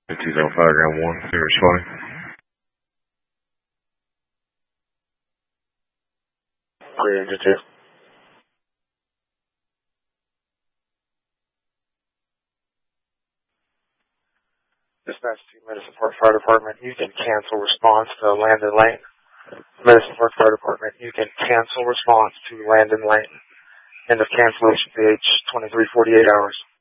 50's on 5 ground 1. You're responding. Clear engine 2. Dispatch to Medicine Park Fire Department. You can cancel response to Landon Lane. Medicine Park Fire Department. You can cancel response to Landon Lane. End of cancellation page 2348 hours.